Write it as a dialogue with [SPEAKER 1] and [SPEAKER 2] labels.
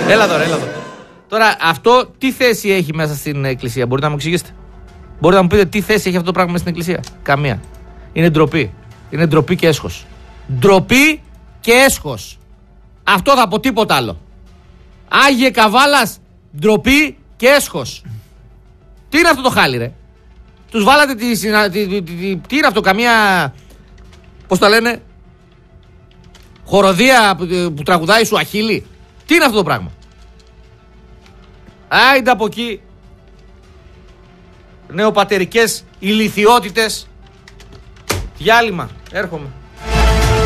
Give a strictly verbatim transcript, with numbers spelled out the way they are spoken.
[SPEAKER 1] Έλα τώρα, έλα τώρα. Τώρα αυτό τι θέση έχει μέσα στην εκκλησία, μπορείτε να μου εξηγήσετε? Μπορείτε να μου πείτε τι θέση έχει αυτό το πράγμα μέσα στην εκκλησία? Καμία. Είναι ντροπή. Είναι ντροπή και έσχος. Ντροπή και έσχος. Αυτό θα πω, τίποτα άλλο. Άγιε Καβάλας, ντροπή και έσχος. Τι είναι αυτό το χάλι, ρε? Τους βάλατε τη, τη, τη, τη, τη, τι είναι αυτό, καμία, πώς τα λένε, χοροδία που, που τραγουδάει σου Αχίλη? Τι είναι αυτό το πράγμα? Άιντε από εκεί, νεοπατερικές ηλιθιότητες. Διάλειμμα, έρχομαι.